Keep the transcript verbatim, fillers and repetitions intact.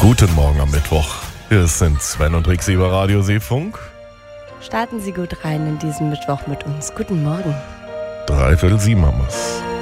Guten Morgen am Mittwoch. Hier sind Sven und Rixi über Radio Seefunk. Starten Sie gut rein in diesen Mittwoch mit uns. Guten Morgen. Dreiviertel sieben haben wir's.